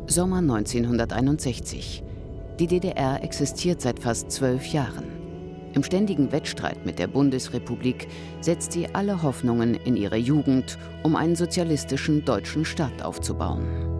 Sommer 1961. Die DDR existiert seit fast 12 Jahren. Im ständigen Wettstreit mit der Bundesrepublik setzt sie alle Hoffnungen in ihre Jugend, um einen sozialistischen deutschen Staat aufzubauen.